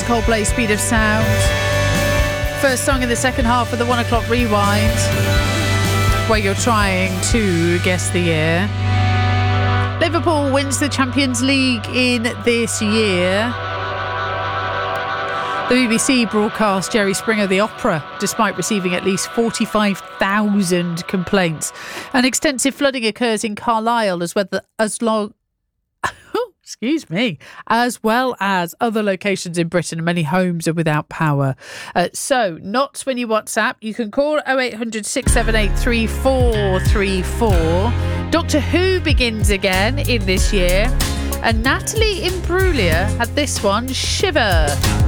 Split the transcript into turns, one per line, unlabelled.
Coldplay, Speed of Sound. First song in the second half of the 1 o'clock rewind, where you're trying to guess the year. Liverpool wins the Champions League in this year. The BBC broadcast Jerry Springer the Opera, despite receiving at least 45,000 complaints. And extensive flooding occurs in Carlisle as well as other locations in Britain. Many homes are without power. So, not when you WhatsApp. You can call 0800 678 3434. Doctor Who begins again in this year. And Natalie Imbruglia had this one, Shiver.